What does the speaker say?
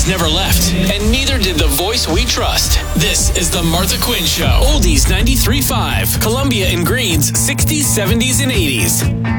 has never left, and neither did the voice we trust. This is The Martha Quinn Show. Oldies 93.5, Columbia and Greens 60s, 70s, and 80s.